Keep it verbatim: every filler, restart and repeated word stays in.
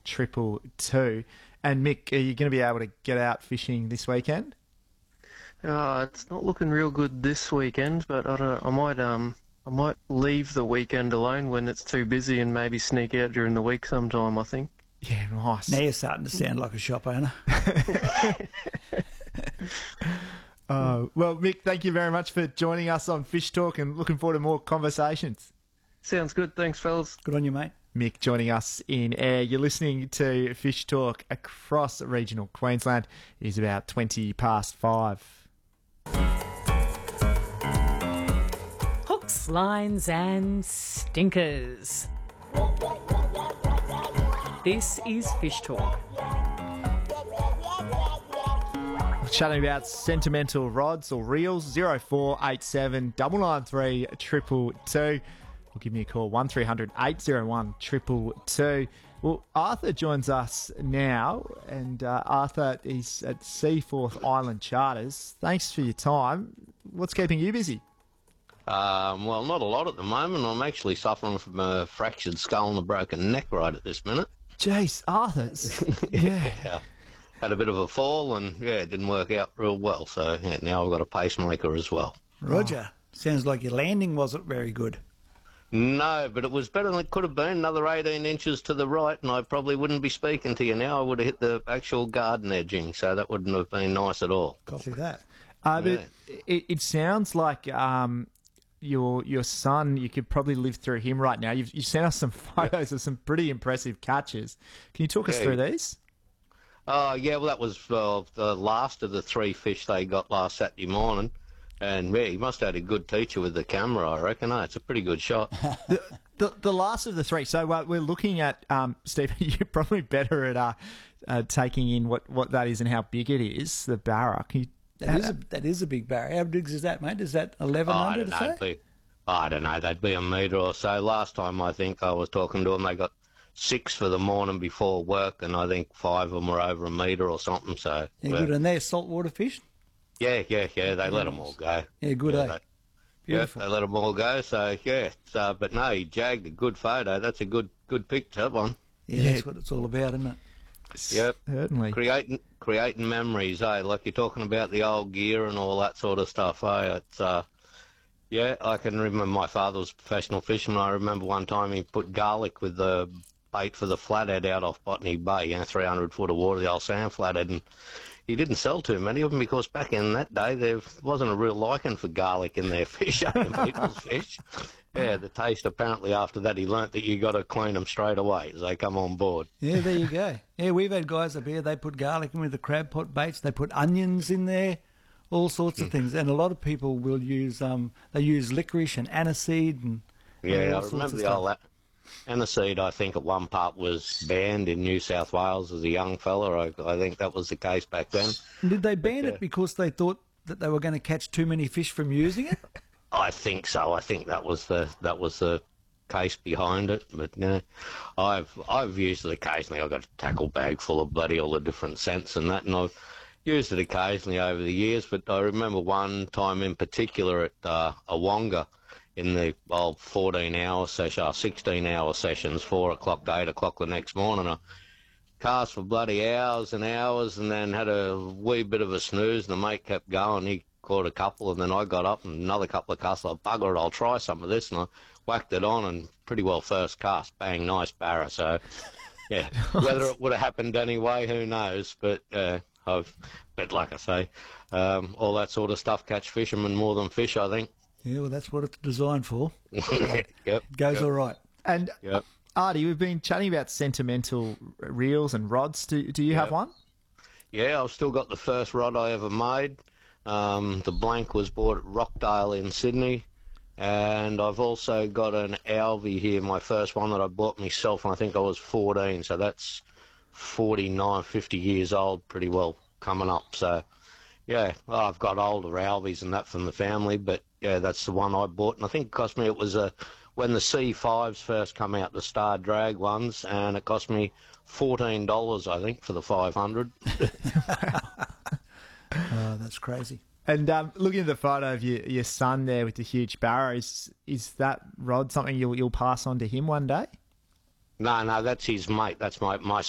triple two. And Mick, are you going to be able to get out fishing this weekend? Uh, it's not looking real good this weekend, but I don't. I might um. I might leave the weekend alone when it's too busy and maybe sneak out during the week sometime, I think. Yeah, nice. Now you're starting to sound like a shop owner. uh, well, Mick, thank you very much for joining us on Fish Talk and looking forward to more conversations. Sounds good. Thanks, fellas. Good on you, mate. Mick joining us in air. You're listening to Fish Talk across regional Queensland. It is about twenty past five. Hooks, lines and stinkers. This is Fish Talk. Chatting about sentimental rods or reels. zero four eight seven nine nine three two two two. Well, give me a call, one three hundred eight oh one two two two. Well, Arthur joins us now, and uh, Arthur is at Seaforth Island Charters. Thanks for your time. What's keeping you busy? Um, well, not a lot at the moment. I'm actually suffering from a fractured skull and a broken neck right at this minute. Jeez, Arthur. Yeah. yeah. Had a bit of a fall and, yeah, it didn't work out real well. So, yeah, now I've got a pacemaker as well. Roger. Oh. Sounds like your landing wasn't very good. No, but it was better than it could have been. Another eighteen inches to the right, and I probably wouldn't be speaking to you now. I would have hit the actual garden edging, so that wouldn't have been nice at all. Copy that. Uh, yeah. But it, it sounds like um, your your son, you could probably live through him right now. You've, you sent us some photos of some pretty impressive catches. Can you talk yeah. us through these? Oh, uh, yeah, well, that was uh, the last of the three fish they got last Saturday morning. And, yeah, he must have had a good teacher with the camera, I reckon. Oh, it's a pretty good shot. the, the the last of the three. So uh, we're looking at, um, Stephen, you're probably better at uh, uh, taking in what, what that is and how big it is, the barra. Can you, that, uh, is a, that is a big barra. How big is that, mate? Is that eleven hundred oh, I don't know. Be, I don't know. They'd be a metre or so. Last time I think I was talking to them, they got six for the morning before work, and I think five of them were over a metre or something. So yeah, good. And they're saltwater fish? Yeah, yeah, yeah. They let them all go. Yeah, good, yeah, eh? They, Beautiful. Yeah, they let them all go. So yeah, so, but no, he jagged a good photo. That's a good, good pic to have on. Yeah, yeah, that's what it's all about, isn't it? Yep, certainly. Creating, creating memories, eh? Like you're talking about the old gear and all that sort of stuff, eh? It's uh, yeah, I can remember my father was a professional fisherman. I remember one time he put garlic with the bait for the flathead out off Botany Bay, you know, three hundred foot of water, the old sand flathead, and he didn't sell too many of them because back in that day there wasn't a real liking for garlic in their fish, in people's fish. Yeah, the taste apparently after that he learnt that you got to clean them straight away as they come on board. Yeah, there you go. Yeah, we've had guys up here, they put garlic in with the crab pot baits, they put onions in there, all sorts of things. And a lot of people will use, um, they use licorice and aniseed and yeah, all I sorts remember of the stuff. old that. Aniseed, I think, at one part was banned in New South Wales as a young fella. I, I think that was the case back then. Did they ban but, uh, it because they thought that they were going to catch too many fish from using it? I think so. I think that was the that was the case behind it. But no, I've I've used it occasionally. I've got a tackle bag full of bloody all the different scents and that, and I've used it occasionally over the years. But I remember one time in particular at uh, Awonga, in the old fourteen-hour session, or sixteen-hour sessions, four o'clock to eight o'clock the next morning. I cast for bloody hours and hours and then had a wee bit of a snooze, and the mate kept going. He caught a couple, and then I got up and another couple of casts. I bugger it, I'll try some of this, and I whacked it on, and pretty well first cast, bang, nice barra. So, yeah, whether it would have happened anyway, who knows, but... Uh, I've, but like I say, um, all that sort of stuff catch fishermen more than fish, I think. Yeah, well, that's what it's designed for. Yep. It goes yep. all right. And yep. Artie, we've been chatting about sentimental reels and rods. Do, do you yep. have one? Yeah, I've still got the first rod I ever made. Um, the blank was bought at Rockdale in Sydney. And I've also got an Alvey here, my first one that I bought myself, and I think I was fourteen. So that's forty-nine, fifty years old, pretty well coming up. So, yeah, well, I've got older Alveys and that from the family, but, yeah, that's the one I bought. And I think it cost me, it was a, when the C fives first come out, the Star Drag ones, and it cost me fourteen dollars, I think, for the five hundred. Oh, that's crazy. And um, looking at the photo of your, your son there with the huge barra, is, is that rod something you'll, you'll pass on to him one day? No, no, that's his mate. That's my, my